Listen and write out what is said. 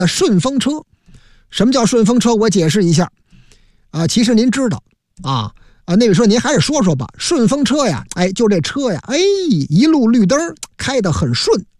顺风车。什么叫顺风车？我解释一下其实您知道那位说您还是说说吧。顺风车呀，就这车呀，一路绿灯开得很顺